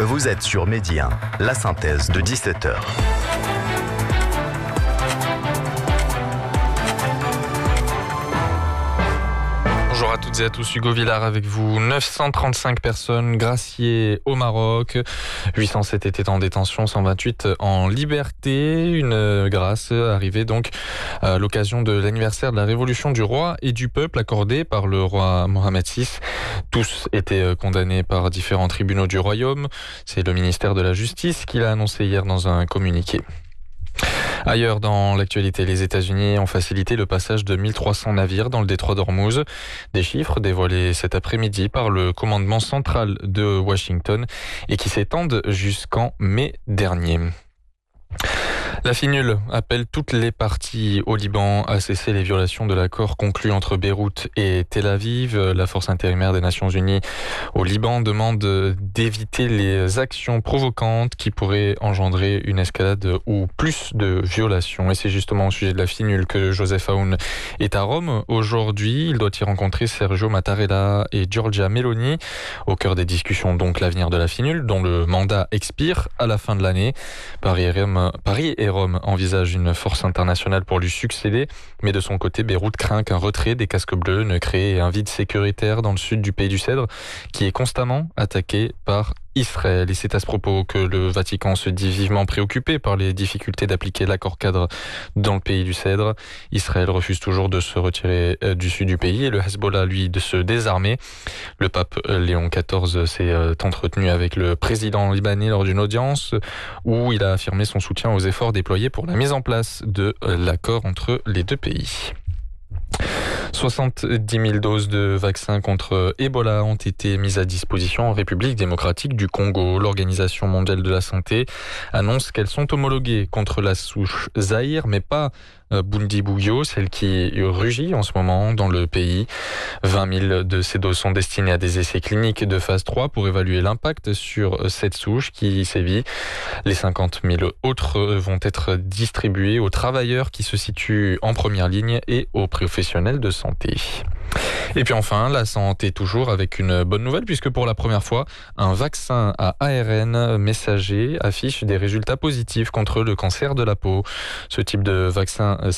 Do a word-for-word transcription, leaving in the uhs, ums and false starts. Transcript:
Vous êtes sur Midi un, la synthèse de dix-sept heures. Bonjour à toutes et à tous, Hugo Villard avec vous. neuf cent trente-cinq personnes graciées au Maroc, huit cent sept étaient en détention, cent vingt-huit en liberté. Une grâce arrivée donc à l'occasion de l'anniversaire de la révolution du roi et du peuple accordée par le roi Mohamed six. Tous étaient condamnés par différents tribunaux du royaume. C'est le ministère de la Justice qui l'a annoncé hier dans un communiqué. Ailleurs dans l'actualité, les États-Unis ont facilité le passage de mille trois cents navires dans le détroit d'Ormuz. Des chiffres dévoilés cet après-midi par le commandement central de Washington et qui s'étendent jusqu'en mai dernier. La FINUL appelle toutes les parties au Liban à cesser les violations de l'accord conclu entre Beyrouth et Tel Aviv. La force intérimaire des Nations Unies au Liban demande d'éviter les actions provocantes qui pourraient engendrer une escalade ou plus de violations. Et c'est justement au sujet de la FINUL que Joseph Aoun est à Rome aujourd'hui. Il doit y rencontrer Sergio Mattarella et Giorgia Meloni. Au cœur des discussions, donc, l'avenir de la FINUL, dont le mandat expire à la fin de l'année. Paris et Rome, Paris et Rome envisage une force internationale pour lui succéder, mais de son côté, Beyrouth craint qu'un retrait des casques bleus ne crée un vide sécuritaire dans le sud du pays du Cèdre, qui est constamment attaqué par Israël. Et c'est à ce propos que le Vatican se dit vivement préoccupé par les difficultés d'appliquer l'accord cadre dans le pays du Cèdre. Israël refuse toujours de se retirer du sud du pays et le Hezbollah, lui, de se désarmer. Le pape Léon quatorze s'est entretenu avec le président libanais lors d'une audience où il a affirmé son soutien aux efforts déployés pour la mise en place de l'accord entre les deux pays. soixante-dix mille doses de vaccins contre Ebola ont été mises à disposition en République démocratique du Congo. L'Organisation mondiale de la santé annonce qu'elles sont homologuées contre la souche Zaïre, mais pas Bundibugyo, celle qui rugit en ce moment dans le pays. vingt mille de ces doses sont destinées à des essais cliniques de phase trois pour évaluer l'impact sur cette souche qui sévit. Les cinquante mille autres vont être distribuées aux travailleurs qui se situent en première ligne et aux professionnels de santé. Et puis enfin, la santé toujours avec une bonne nouvelle puisque pour la première fois, un vaccin à A R N messager affiche des résultats positifs contre le cancer de la peau. Ce type de vaccin